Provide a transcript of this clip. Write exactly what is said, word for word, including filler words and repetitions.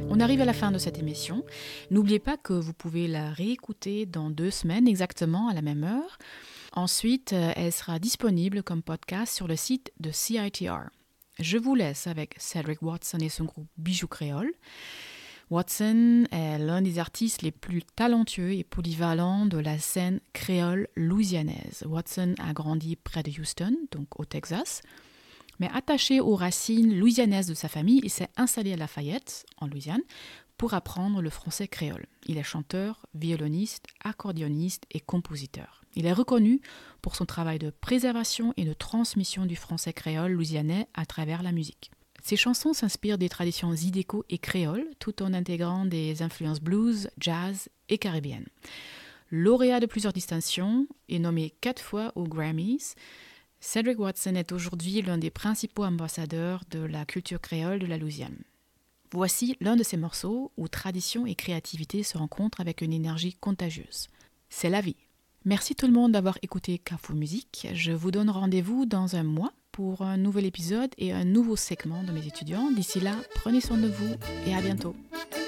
On arrive à la fin de cette émission. N'oubliez pas que vous pouvez la réécouter dans deux semaines exactement à la même heure. Ensuite, elle sera disponible comme podcast sur le site de C I T R. Je vous laisse avec Cedric Watson et son groupe Bijoux Créole. Watson est l'un des artistes les plus talentueux et polyvalents de la scène créole louisianaise. Watson a grandi près de Houston, donc au Texas. Mais attaché aux racines louisianaises de sa famille, il s'est installé à Lafayette, en Louisiane, pour apprendre le français créole. Il est chanteur, violoniste, accordéoniste et compositeur. Il est reconnu pour son travail de préservation et de transmission du français créole louisianais à travers la musique. Ses chansons s'inspirent des traditions zydeco et créoles, tout en intégrant des influences blues, jazz et caribéennes. Lauréat de plusieurs distinctions et nommé quatre fois aux Grammys, Cedric Watson est aujourd'hui l'un des principaux ambassadeurs de la culture créole de la Louisiane. Voici l'un de ses morceaux où tradition et créativité se rencontrent avec une énergie contagieuse. C'est la vie. Merci tout le monde d'avoir écouté Carrefour Musique. Je vous donne rendez-vous dans un mois pour un nouvel épisode et un nouveau segment de mes étudiants. D'ici là, prenez soin de vous et à bientôt.